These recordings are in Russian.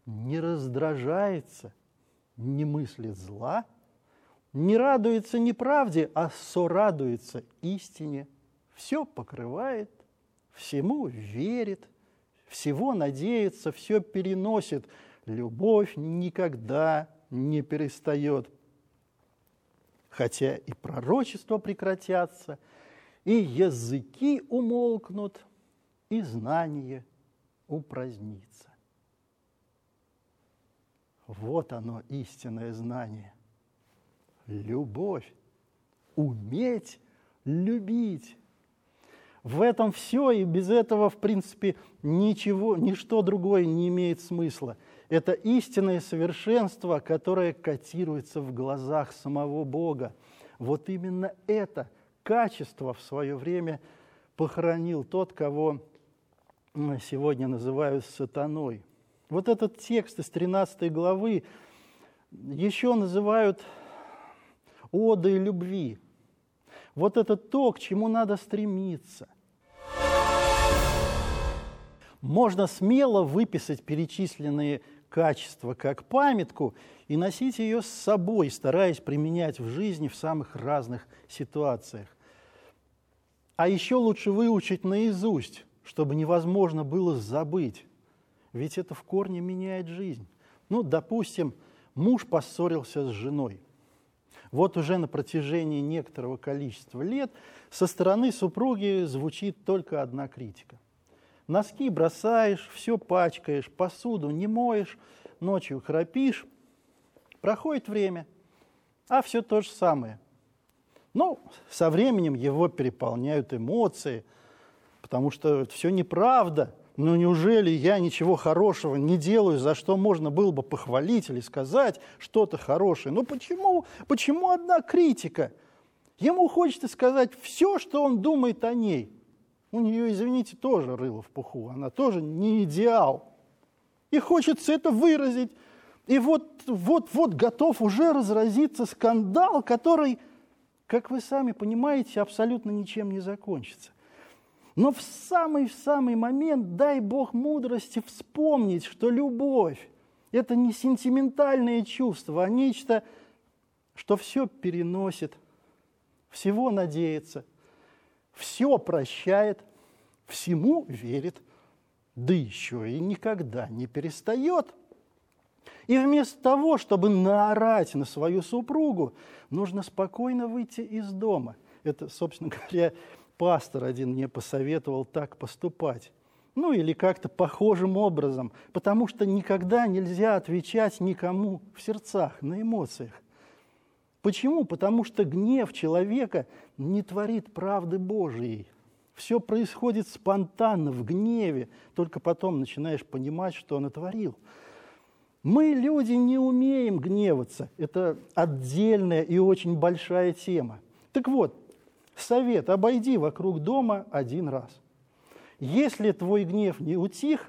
не раздражается, не мыслит зла, не радуется неправде, а сорадуется истине, все покрывает, всему верит, всего надеется, все переносит. Любовь никогда не перестает. Хотя и пророчества прекратятся, и языки умолкнут, и знание упразднится. Вот оно, истинное знание. Любовь. Уметь любить. В этом все, и без этого, в принципе, ничто другое не имеет смысла. Это истинное совершенство, которое котируется в глазах самого Бога. Вот именно это качество в свое время похоронил тот, кого сегодня называют сатаной. Вот этот текст из 13 главы еще называют одой любви. Вот это то, к чему надо стремиться. Можно смело выписать перечисленные качества как памятку и носить ее с собой, стараясь применять в жизни в самых разных ситуациях. А еще лучше выучить наизусть, чтобы невозможно было забыть. Ведь это в корне меняет жизнь. Ну, допустим, муж поссорился с женой. Вот уже на протяжении некоторого количества лет со стороны супруги звучит только одна критика. Носки бросаешь, все пачкаешь, посуду не моешь, ночью храпишь. Проходит время, а все то же самое. Ну, со временем его переполняют эмоции, потому что все неправда. Ну, неужели я ничего хорошего не делаю, за что можно было бы похвалить или сказать что-то хорошее? Ну, почему одна критика? Ему хочется сказать все, что он думает о ней. У нее, извините, тоже рыло в пуху, она тоже не идеал. И хочется это выразить. И вот готов уже разразиться скандал, который, как вы сами понимаете, абсолютно ничем не закончится. Но в самый момент дай Бог мудрости вспомнить, что любовь – это не сентиментальное чувство, а нечто, что все переносит, всего надеется, все прощает, всему верит, да еще и никогда не перестает. И вместо того, чтобы наорать на свою супругу, нужно спокойно выйти из дома. Это, собственно говоря, пастор один мне посоветовал так поступать. Ну или как-то похожим образом, потому что никогда нельзя отвечать никому в сердцах, на эмоциях. Почему? Потому что гнев человека не творит правды Божией. Все происходит спонтанно, в гневе, только потом начинаешь понимать, что натворил. Мы, люди, не умеем гневаться. Это отдельная и очень большая тема. Так вот, совет: обойди вокруг дома один раз. Если твой гнев не утих,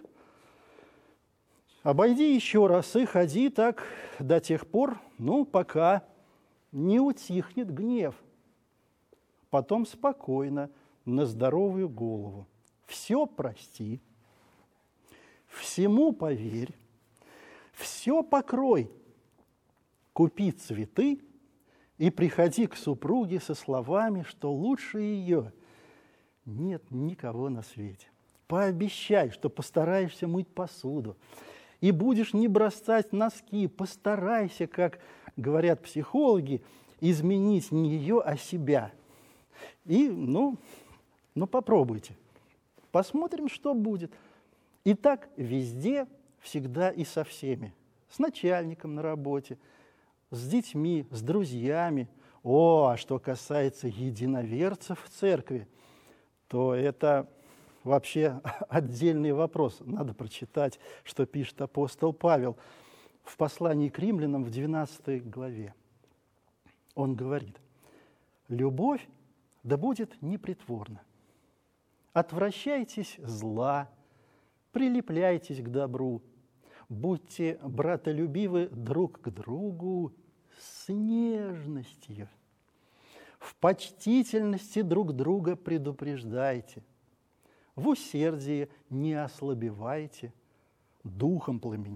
обойди еще раз и ходи так до тех пор, пока не утихнет гнев. Потом спокойно, на здоровую голову. Все прости, всему поверь, все покрой, купи цветы и приходи к супруге со словами, что лучше ее нет никого на свете. Пообещай, что постараешься мыть посуду и будешь не бросать носки. Постарайся, как говорят психологи, изменить не ее, а себя. И, попробуйте. Посмотрим, что будет. И так везде, всегда и со всеми. С начальником на работе, с детьми, с друзьями. А что касается единоверцев в церкви, то это вообще отдельный вопрос. Надо прочитать, что пишет апостол Павел в послании к римлянам в 12 главе. Он говорит: «Любовь да будет непритворна. Отвращайтесь зла, прилепляйтесь к добру, будьте братолюбивы друг к другу с нежностью. В почтительности друг друга предупреждайте, в усердии не ослабевайте, духом пламенейте».